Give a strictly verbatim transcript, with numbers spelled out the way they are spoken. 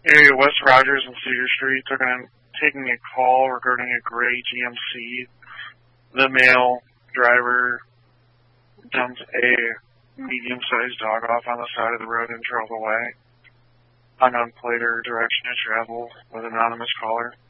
area West Rogers and Cedar Street, took an, taking a call regarding a gray G M C. The male driver dumped a medium-sized dog off on the side of the road and drove away. Unknown plate or direction of travel with anonymous caller.